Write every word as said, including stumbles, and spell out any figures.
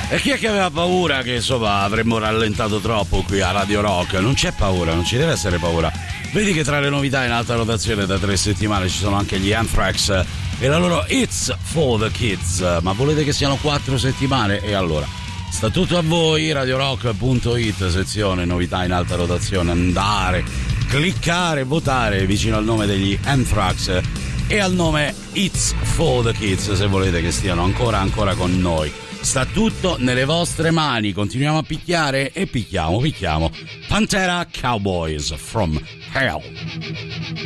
E chi è che aveva paura che insomma avremmo rallentato troppo qui a Radio Rock? Non c'è paura, non ci deve essere paura. Vedi che tra le novità in alta rotazione da tre settimane ci sono anche gli Anthrax e la loro It's for the Kids. Ma volete che siano quattro settimane? E allora sta tutto a voi. radiorock punto it, sezione novità in alta rotazione. Andare, cliccare, votare vicino al nome degli Anthrax e al nome It's for the Kids, se volete che stiano ancora ancora con noi. Sta tutto nelle vostre mani. Continuiamo a picchiare e picchiamo, picchiamo. Pantera, Cowboys from Hell.